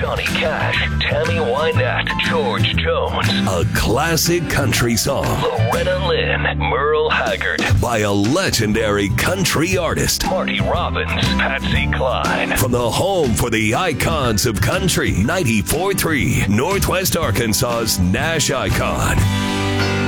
Johnny Cash, Tammy Wynette, George Jones. A classic country song. Loretta Lynn, Merle Haggard. By a legendary country artist. Marty Robbins, Patsy Cline. From the home for the icons of country, 94.3, Northwest Arkansas's Nash Icon.